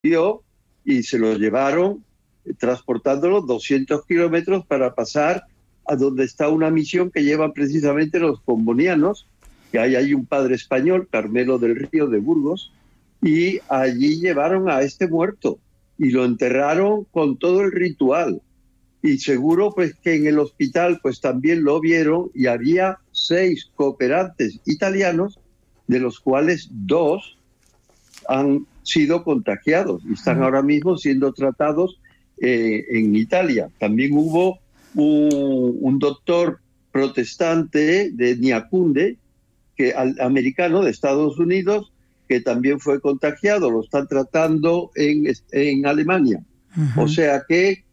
dio y se lo llevaron transportándolo 200 kilómetros para pasar a donde está una misión que llevan precisamente los combonianos, que hay ahí un padre español, Carmelo del Río de Burgos, y allí llevaron a este muerto y lo enterraron con todo el ritual. Y seguro pues que en el hospital pues también lo vieron y había 6 cooperantes italianos, de los cuales 2 han sido contagiados y están ahora mismo siendo tratados en Italia. También hubo un doctor protestante de Niacunde, americano de Estados Unidos, que también fue contagiado, lo están tratando en Alemania. O sea que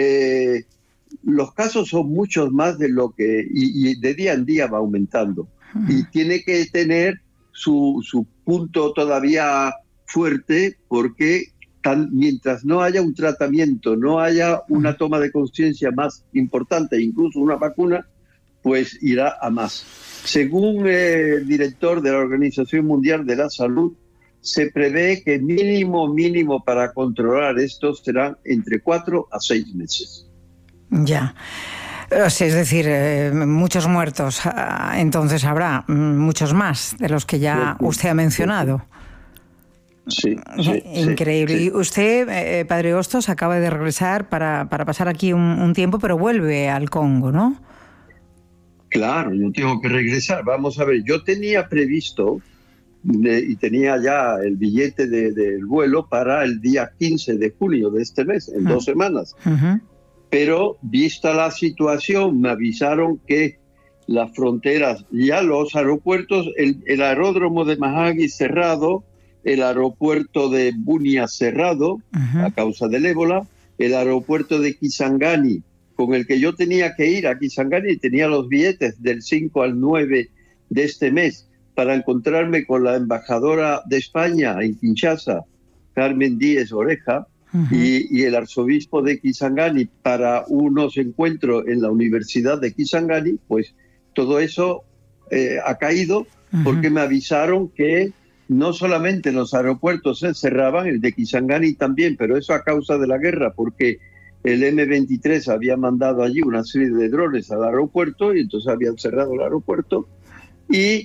los casos son muchos más de lo que, y de día en día va aumentando. Y tiene que tener su punto todavía fuerte, porque mientras no haya un tratamiento, no haya una toma de conciencia más importante, incluso una vacuna, pues irá a más. Según el director de la Organización Mundial de la Salud, se prevé que mínimo para controlar esto serán entre 4 a 6 meses. Ya. Es decir, muchos muertos. Entonces habrá muchos más de los que ya usted ha mencionado. Sí. Increíble. Sí. Y usted, padre Hostos, acaba de regresar para pasar aquí un tiempo, pero vuelve al Congo, ¿no? Claro, yo tengo que regresar. Vamos a ver, yo tenía previsto y tenía ya el billete del vuelo para el día 15 de junio de este mes, en 2 semanas. Pero vista la situación, me avisaron que las fronteras, ya los aeropuertos, el aeródromo de Mahagi cerrado, el aeropuerto de Bunia cerrado a causa del ébola, el aeropuerto de Kisangani, con el que yo tenía que ir a Kisangani, tenía los billetes del 5 al 9 de este mes para encontrarme con la embajadora de España en Kinshasa, Carmen Díez Oreja, y el arzobispo de Kisangani para unos encuentros en la Universidad de Kisangani. Pues todo eso ha caído porque me avisaron que no solamente los aeropuertos se cerraban, el de Kisangani también, pero eso a causa de la guerra, porque el M23 había mandado allí una serie de drones al aeropuerto y entonces habían cerrado el aeropuerto y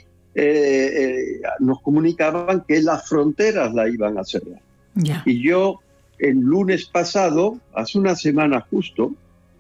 nos comunicaban que las fronteras la iban a cerrar. Y yo el lunes pasado, hace una semana justo,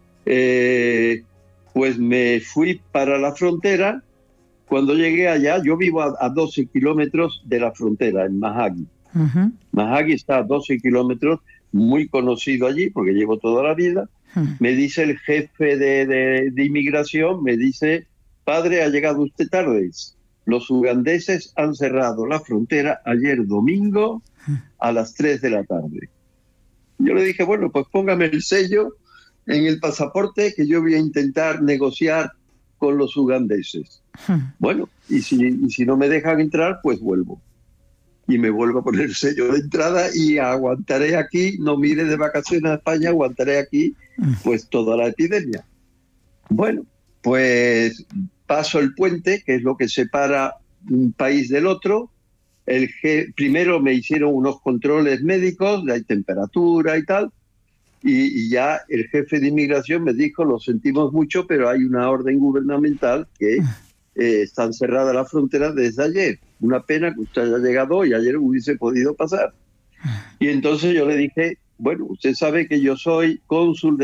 pues me fui para la frontera. Cuando llegué allá, yo vivo a 12 kilómetros de la frontera, en Mahagi. Mahagi está a 12 kilómetros, muy conocido allí, porque llevo toda la vida. Me dice el jefe de inmigración, me dice: padre, ha llegado usted tarde. Los ugandeses han cerrado la frontera ayer domingo a las 3 de la tarde. Yo le dije, bueno, pues póngame el sello en el pasaporte que yo voy a intentar negociar con los ugandeses. Bueno, y si no me dejan entrar, pues vuelvo. Y me vuelvo a poner el sello de entrada y aguantaré aquí, no me iré de vacaciones a España, aguantaré aquí pues toda la epidemia. Bueno, pues paso el puente, que es lo que separa un país del otro. Primero me hicieron unos controles médicos, de temperatura y tal, y ya el jefe de inmigración me dijo: lo sentimos mucho, pero hay una orden gubernamental que están cerradas las fronteras desde ayer. Una pena que usted haya llegado hoy, ayer hubiese podido pasar. Y entonces yo le dije: bueno, usted sabe que yo soy cónsul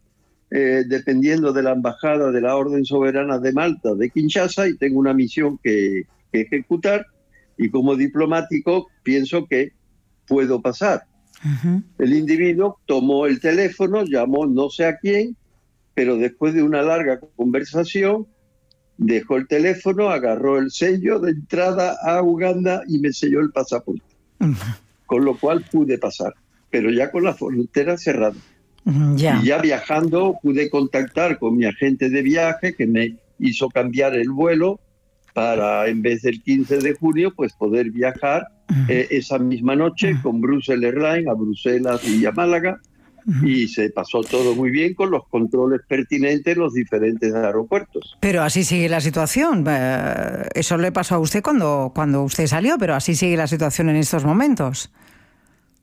dependiendo de la embajada de la Orden Soberana de Malta, de Kinshasa, y tengo una misión que ejecutar, y como diplomático pienso que puedo pasar. El individuo tomó el teléfono, llamó no sé a quién, pero después de una larga conversación dejó el teléfono, agarró el sello de entrada a Uganda y me selló el pasaporte. Con lo cual pude pasar, pero ya con la frontera cerrada. Y ya viajando pude contactar con mi agente de viaje, que me hizo cambiar el vuelo para, en vez del 15 de junio, pues poder viajar esa misma noche con Brussels Airlines a Bruselas y a Málaga. Y se pasó todo muy bien con los controles pertinentes en los diferentes aeropuertos. Pero así sigue la situación. Eso le pasó a usted cuando usted salió, pero así sigue la situación en estos momentos.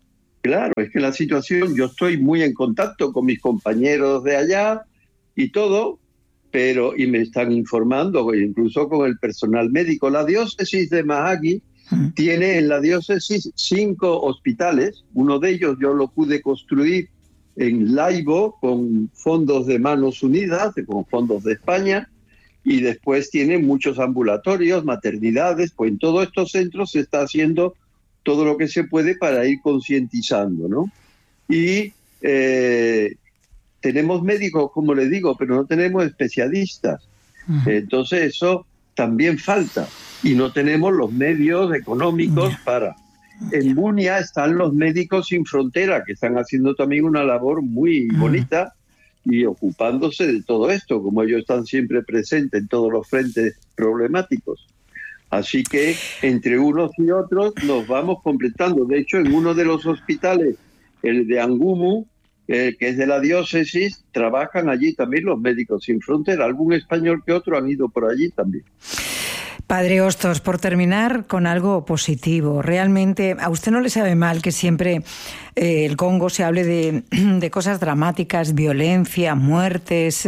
Claro, es que la situación, yo estoy muy en contacto con mis compañeros de allá y todo, y me están informando, incluso con el personal médico. La diócesis de Mahagui tiene en la diócesis 5 hospitales. Uno de ellos yo lo pude construir en Laibo con fondos de Manos Unidas, con fondos de España, y después tiene muchos ambulatorios, maternidades. Pues en todos estos centros se está haciendo todo lo que se puede para ir concientizando, ¿no? Y tenemos médicos, como le digo, pero no tenemos especialistas. Entonces eso también falta. Y no tenemos los medios económicos para... En Bunia están los Médicos Sin Frontera, que están haciendo también una labor muy bonita y ocupándose de todo esto, como ellos están siempre presentes en todos los frentes problemáticos. Así que entre unos y otros nos vamos completando. De hecho, en uno de los hospitales, el de Angumu, que es de la diócesis, trabajan allí también los Médicos Sin Frontera. Algún español que otro han ido por allí también. Padre Hostos, por terminar con algo positivo, realmente a usted no le sabe mal que siempre el Congo se hable de cosas dramáticas, violencia, muertes,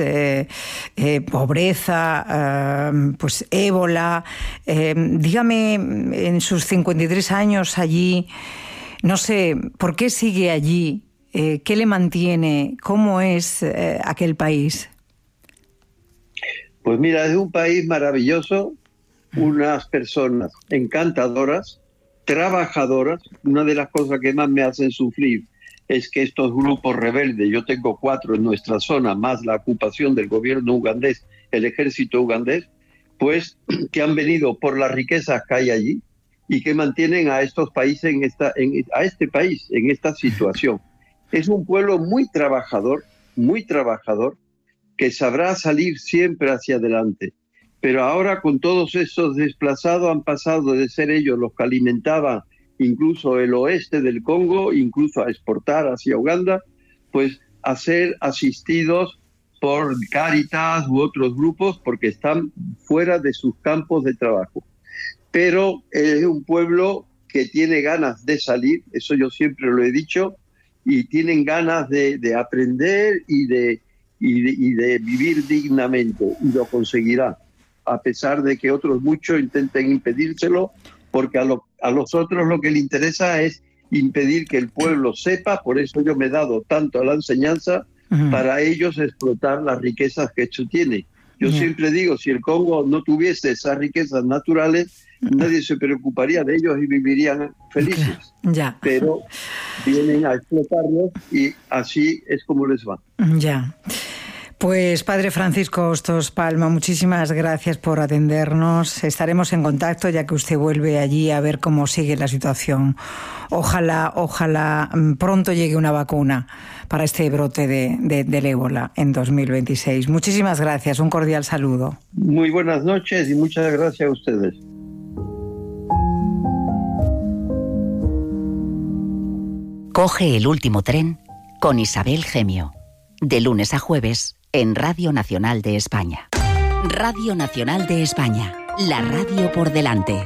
pobreza, pues ébola. Dígame, en sus 53 años allí, no sé, ¿por qué sigue allí? ¿Qué le mantiene? ¿Cómo es aquel país? Pues mira, es un país maravilloso. Unas personas encantadoras, trabajadoras. Una de las cosas que más me hacen sufrir es que estos grupos rebeldes, yo tengo 4 en nuestra zona, más la ocupación del gobierno ugandés, el ejército ugandés, pues que han venido por las riquezas que hay allí y que mantienen a estos países a este país en esta situación. Es un pueblo muy trabajador, que sabrá salir siempre hacia adelante. Pero ahora con todos esos desplazados han pasado de ser ellos los que alimentaban incluso el oeste del Congo, incluso a exportar hacia Uganda, pues a ser asistidos por Cáritas u otros grupos porque están fuera de sus campos de trabajo. Pero es un pueblo que tiene ganas de salir, eso yo siempre lo he dicho, y tienen ganas de aprender y de vivir dignamente, y lo conseguirá, a pesar de que otros muchos intenten impedírselo, porque a los otros lo que les interesa es impedir que el pueblo sepa. Por eso yo me he dado tanto a la enseñanza, para ellos explotar las riquezas que esto tiene. Yo siempre digo, si el Congo no tuviese esas riquezas naturales, nadie se preocuparía de ellos y vivirían felices. Ya. Pero vienen a explotarlos y así es como les va. Ya. Pues Padre Francisco Hostos Palma, muchísimas gracias por atendernos. Estaremos en contacto ya que usted vuelve allí a ver cómo sigue la situación. Ojalá pronto llegue una vacuna para este brote del ébola en 2026. Muchísimas gracias, un cordial saludo. Muy buenas noches y muchas gracias a ustedes. Coge el último tren con Isabel Gemio, de lunes a jueves en Radio Nacional de España. Radio Nacional de España, la radio por delante.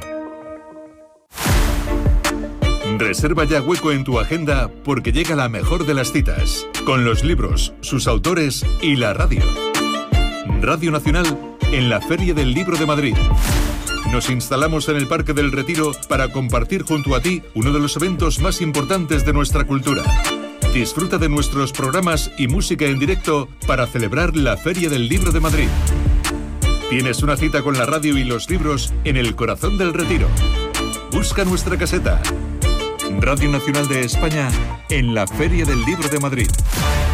Reserva ya hueco en tu agenda porque llega la mejor de las citas, con los libros, sus autores y la radio. Radio Nacional en la Feria del Libro de Madrid. Nos instalamos en el Parque del Retiro para compartir junto a ti uno de los eventos más importantes de nuestra cultura. Disfruta de nuestros programas y música en directo para celebrar la Feria del Libro de Madrid. Tienes una cita con la radio y los libros en el corazón del Retiro. Busca nuestra caseta. Radio Nacional de España en la Feria del Libro de Madrid.